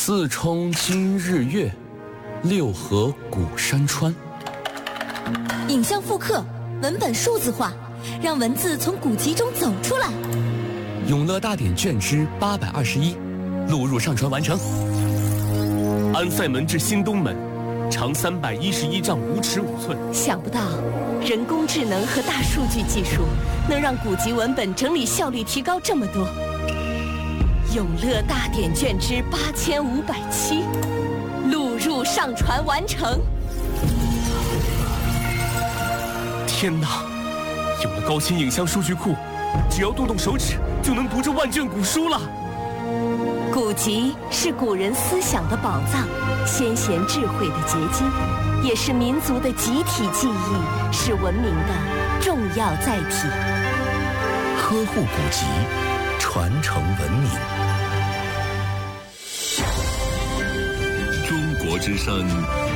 四冲今日月，六合古山川。 影像复刻，文本数字化，让文字从古籍中走出来。 永乐大典卷之821，录入上传完成。安塞门至新东门，长311丈5尺5寸。 想不到，人工智能和大数据技术能让古籍文本整理效率提高这么多。永乐大典卷之8507，录入上传完成。 天哪！有了高清影像数据库，只要动动手指就能读这万卷古书了。 古籍是古人思想的宝藏，先贤智慧的结晶，也是民族的集体记忆，是文明的重要载体。 呵护古籍，传承文明。 中国之声